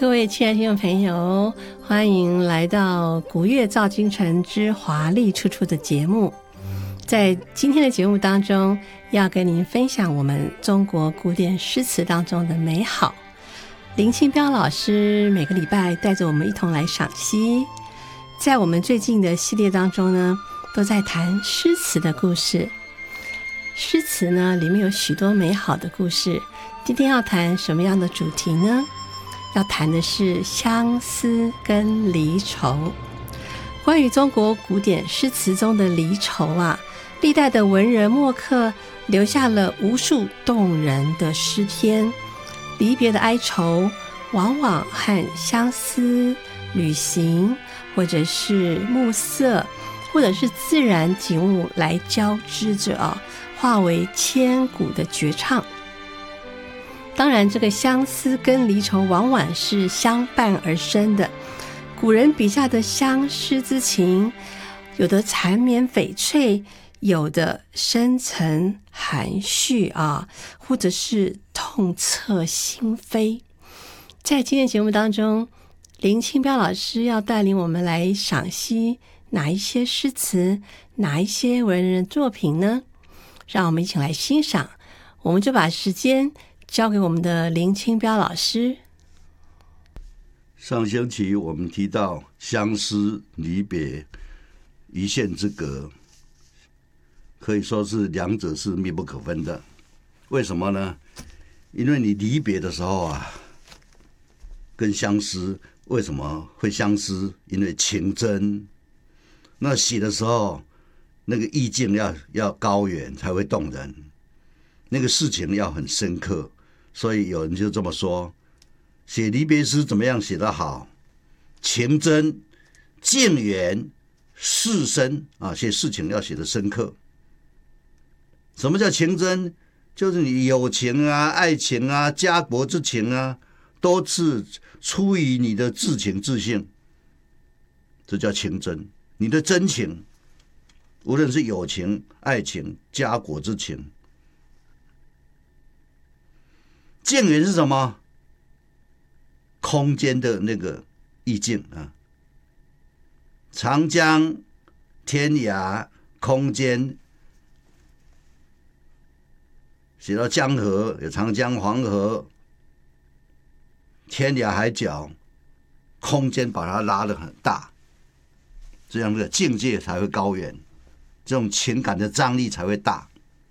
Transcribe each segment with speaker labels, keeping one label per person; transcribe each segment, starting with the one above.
Speaker 1: 各位亲爱的听众朋友，欢迎来到古乐造京城之华丽处处的节目。在今天的节目当中，要跟您分享我们中国古典诗词当中的美好。林清标老师每个礼拜带着我们一同来赏析。在我们最近的系列当中呢，都在谈诗词的故事。诗词呢，里面有许多美好的故事。今天要谈什么样的主题呢？要谈的是相思跟离愁。关于中国古典诗词中的离愁啊，历代的文人墨客留下了无数动人的诗篇。离别的哀愁往往和相思、旅行，或者是暮色，或者是自然景物来交织着化为千古的绝唱。当然，这个相思跟离愁往往是相伴而生的。古人笔下的相思之情，有的缠绵悱恻，有的深沉含蓄或者是痛彻心扉。在今天节目当中，林清标老师要带领我们来赏析哪一些诗词，哪一些文人的作品呢？让我们一起来欣赏。我们就把时间交给我们的林清标老师。
Speaker 2: 上星期我们提到相思、离别、一线之隔，可以说是两者是密不可分的。为什么呢？因为你离别的时候跟相思，为什么会相思？因为情真。那写的时候，那个意境要高远才会动人，那个事情要很深刻。所以有人就这么说，写离别诗怎么样写得好？情真、境远、事深写事情要写得深刻。什么叫情真？就是你友情爱情家国之情都是出于你的至情至性，这叫情真。你的真情，无论是友情、爱情、家国之情。境远是什么？空间的那个意境长江、天涯、空间，写到江河，有长江、黄河，天涯海角，空间把它拉得很大，这样的境界才会高远，这种情感的张力才会大。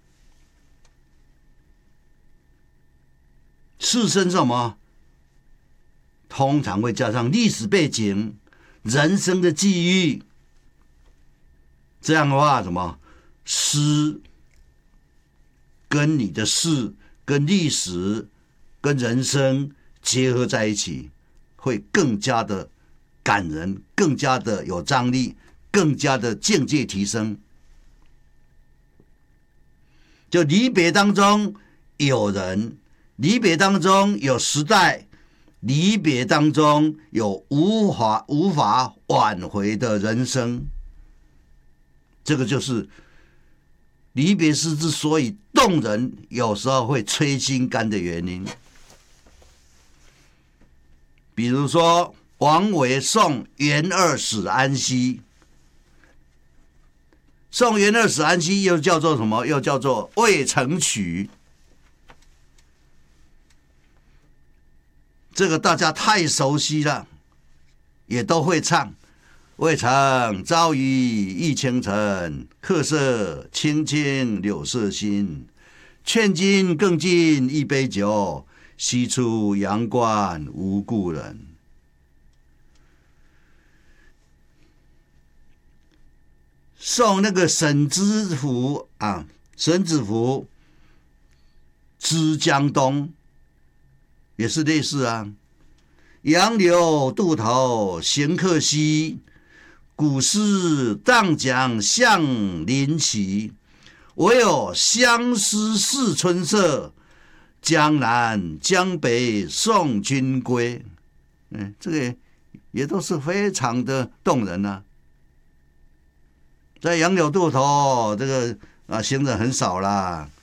Speaker 2: 事深是什么？通常会加上历史背景、人生的际遇。这样的话，什么诗跟你的事、跟历史、跟人生结合在一起，会更加的感人，更加的有张力，更加的境界提升。就离别当中有人，离别当中有时代，离别当中有无法挽回的人生。这个就是离别诗之所以动人，有时候会摧心肝的原因。比如说王维送元二使安西，送元二使安西又叫做什么？又叫做渭城曲。这个大家太熟悉了，也都会唱。渭城朝雨浥轻尘，客舍青青柳色新。劝君更尽一杯酒，西出阳关无故人。送那个沈知府沈子服之江东，也是类似杨柳渡头行客稀，古诗荡桨向临齐。唯有相思似春色，江南江北送君归。这个也都是非常的动人在杨柳渡头，这个行人很少啦，